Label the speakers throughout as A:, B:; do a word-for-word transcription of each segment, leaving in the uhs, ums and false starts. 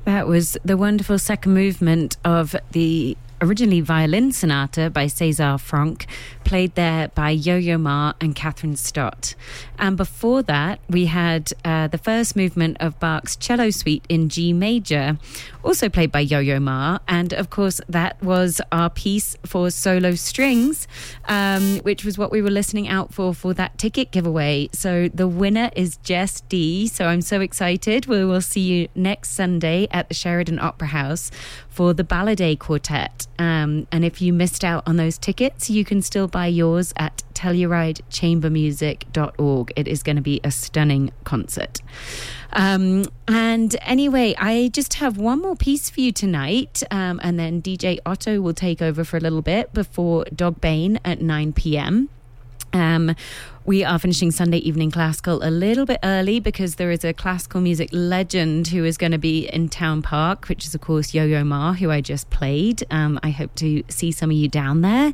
A: That was the wonderful second movement of the originally violin sonata by César Franck, played there by Yo-Yo Ma and Catherine Stott. And before that, we had uh, the first movement of Bach's cello suite in G major, also played by Yo-Yo Ma. And of course, that was our piece for solo strings, um, which was what we were listening out for for that ticket giveaway. So the winner is Jess D. So I'm so excited. We will see you next Sunday at the Sheridan Opera House for the Ballet Quartet. Um, and if you missed out on those tickets, you can still buy yours at telluride chamber music dot org. It is going to be a stunning concert. Um, and anyway, I just have one more piece for you tonight, um, and then D J Otto will take over for a little bit before Dog Bane at nine p.m. Um, we are finishing Sunday Evening Classical a little bit early because there is a classical music legend who is going to be in Town Park, which is, of course, Yo-Yo Ma, who I just played. Um, I hope to see some of you down there.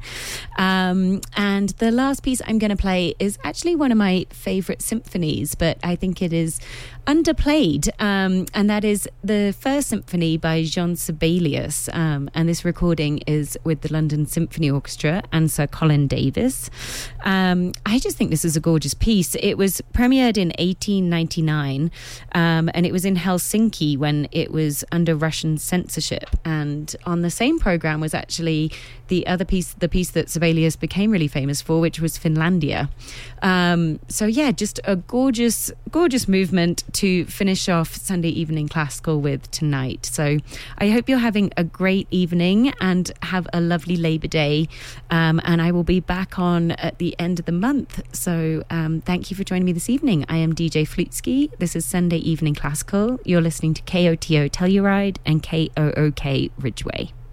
A: Um, and the last piece I'm going to play is actually one of my favourite symphonies, but I think it is underplayed, um, and that is the First Symphony by Jean Sibelius. Um, and this recording is with the London Symphony Orchestra and Sir Colin Davis. Um, I just think this is a gorgeous piece. It was premiered in eighteen ninety-nine, um, and it was in Helsinki when it was under Russian censorship. And on the same programme was actually the other piece, the piece that Sibelius became really famous for, which was Finlandia. Um, so yeah, just a gorgeous, gorgeous movement to finish off Sunday Evening Classical with tonight. So I hope you're having a great evening and have a lovely Labour Day. Um, and I will be back on at the end of the month. So um, thank you for joining me this evening. I am D J Flutsky. This is Sunday Evening Classical. You're listening to K O T O Telluride and K O O K Ridgeway.